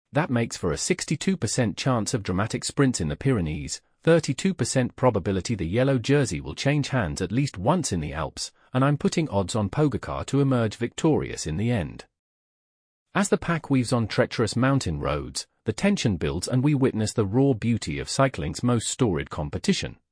That makes for a 62% chance of dramatic sprints in the Pyrenees, 32% probability the yellow jersey will change hands at least once in the Alps, and I'm putting odds on Pogacar to emerge victorious in the end. As the pack weaves on treacherous mountain roads, the tension builds and we witness the raw beauty of cycling's most storied competition.